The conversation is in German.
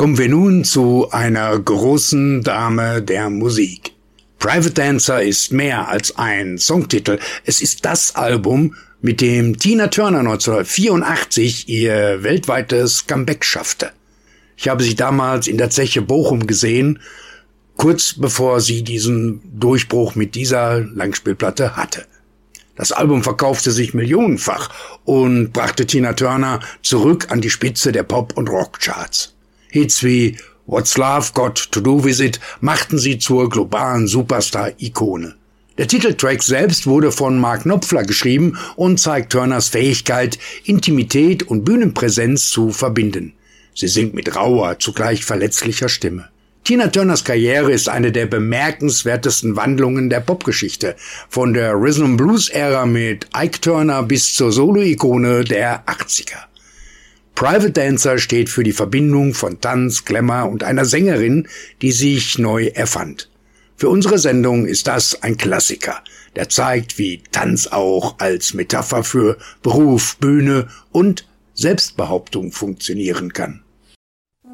Kommen wir nun zu einer großen Dame der Musik. Private Dancer ist mehr als ein Songtitel. Es ist das Album, mit dem Tina Turner 1984 ihr weltweites Comeback schaffte. Ich habe sie damals in der Zeche Bochum gesehen, kurz bevor sie diesen Durchbruch mit dieser Langspielplatte hatte. Das Album verkaufte sich millionenfach und brachte Tina Turner zurück an die Spitze der Pop- und Rockcharts. Hits wie What's Love Got to Do With It machten sie zur globalen Superstar-Ikone. Der Titeltrack selbst wurde von Mark Knopfler geschrieben und zeigt Turners Fähigkeit, Intimität und Bühnenpräsenz zu verbinden. Sie singt mit rauer, zugleich verletzlicher Stimme. Tina Turners Karriere ist eine der bemerkenswertesten Wandlungen der Popgeschichte, von der Rhythm-Blues-Ära mit Ike Turner bis zur Solo-Ikone der 80er. Private Dancer steht für die Verbindung von Tanz, Glamour und einer Sängerin, die sich neu erfand. Für unsere Sendung ist das ein Klassiker, der zeigt, wie Tanz auch als Metapher für Beruf, Bühne und Selbstbehauptung funktionieren kann.